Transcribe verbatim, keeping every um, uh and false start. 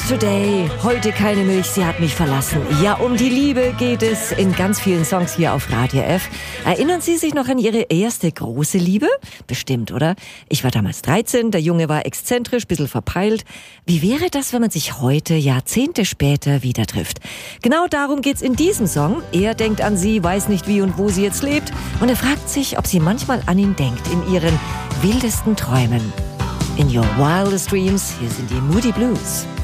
Today, heute keine Milch, sie hat mich verlassen. Ja, um die Liebe geht es in ganz vielen Songs hier auf Radio F. Erinnern Sie sich noch an Ihre erste große Liebe? Bestimmt, oder? Ich war damals dreizehn, der Junge war exzentrisch, bisschen verpeilt. Wie wäre das, wenn man sich heute, Jahrzehnte später, wieder trifft? Genau darum geht's in diesem Song. Er denkt an sie, weiß nicht wie und wo sie jetzt lebt. Und er fragt sich, ob sie manchmal an ihn denkt in ihren wildesten Träumen. In your wildest dreams, hier sind die Moody Blues.